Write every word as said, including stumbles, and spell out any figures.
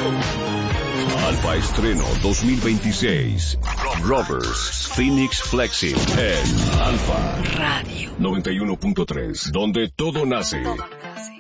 Alfa Estreno dos mil veintiséis. Rovers Phoenix Flexi en Alfa Radio noventa y uno punto tres, donde todo nace.